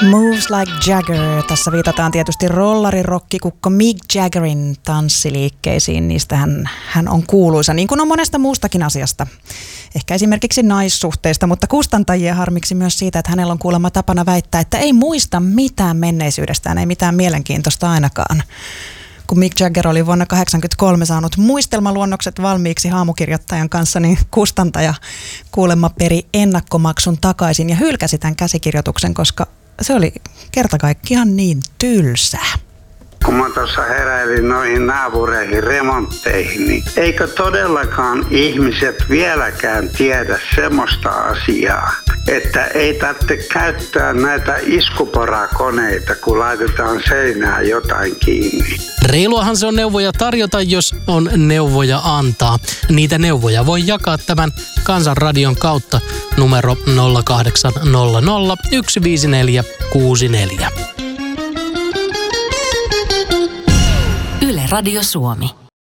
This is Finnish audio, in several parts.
Moves Like Jagger. Tässä viitataan tietysti rollarirokkikukko Mick Jaggerin tanssiliikkeisiin. Niistä hän on kuuluisa, niin kuin on monesta muustakin asiasta. Ehkä esimerkiksi naissuhteista, mutta kustantajia harmiksi myös siitä, että hänellä on kuulemma tapana väittää, että ei muista mitään menneisyydestään, ei mitään mielenkiintoista ainakaan. Kun Mick Jagger oli vuonna 1983 saanut muistelmaluonnokset valmiiksi haamukirjoittajan kanssa, niin kustantaja kuulemma peri ennakkomaksun takaisin ja hylkäsi tämän käsikirjoituksen, koska se oli kerta kaikkiaan niin tylsää. Kun mä tuossa heräilin noihin naapureihin remontteihin, niin eikö todellakaan ihmiset vieläkään tiedä semmoista asiaa, että ei tarvitse käyttää näitä iskuporakoneita, kun laitetaan seinään jotain kiinni. Reiluahan se on neuvoja tarjota, jos on neuvoja antaa. Niitä neuvoja voi jakaa tämän Kansanradion kautta numero 0800 154 64. Yle Radio Suomi.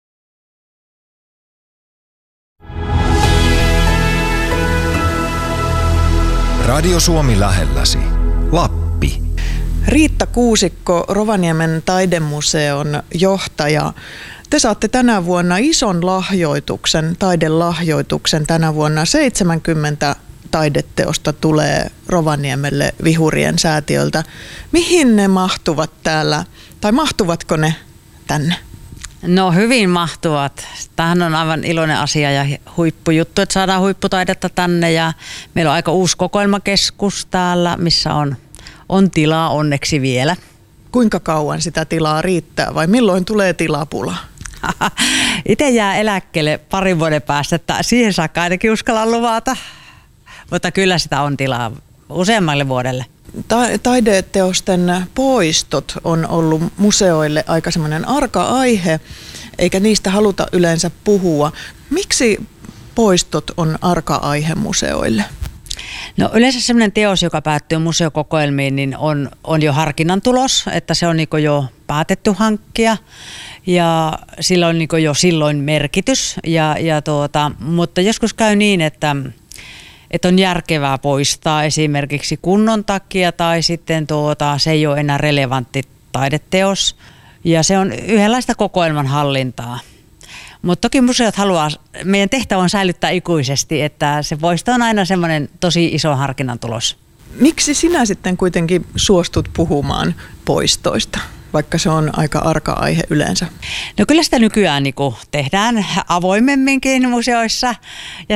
Radio Suomi lähelläsi. Lappi. Riitta Kuusikko, Rovaniemen taidemuseon johtaja. Te saatte tänä vuonna ison lahjoituksen, taidelahjoituksen tänä vuonna. 70 taideteosta tulee Rovaniemelle Vihurien säätiöltä. Mihin ne mahtuvat täällä, tai mahtuvatko ne tänne? No hyvin mahtuvat. Tämähän on aivan iloinen asia ja huippujuttu, että saadaan huipputaidetta tänne. Ja meillä on aika uusi kokoelmakeskus täällä, missä on tilaa onneksi vielä. Kuinka kauan sitä tilaa riittää vai milloin tulee tilapula? Itse jää eläkkeelle parin vuoden päästä, että siihen saakka ainakin uskallan luvata. Mutta kyllä sitä on tilaa useammalle vuodelle. Taideteosten poistot on ollut museoille aika semmoinen arka aihe, eikä niistä haluta yleensä puhua. Miksi poistot on arka aihe museoille? No yleensä semmoinen teos, joka päättyy museokokoelmiin, niin on jo harkinnan tulos, että se on niin jo päätetty hankkia ja sillä on niin jo silloin merkitys. Mutta joskus käy niin, että on järkevää poistaa esimerkiksi kunnon takia tai sitten se ei ole enää relevantti taideteos ja se on yhdenlaista kokoelman hallintaa. Mutta toki museot meidän tehtävä on säilyttää ikuisesti, että se poisto on aina semmoinen tosi iso harkinnan tulos. Miksi sinä sitten kuitenkin suostut puhumaan poistoista, vaikka se on aika arka aihe yleensä? No kyllä sitä nykyään tehdään avoimemminkin museoissa ja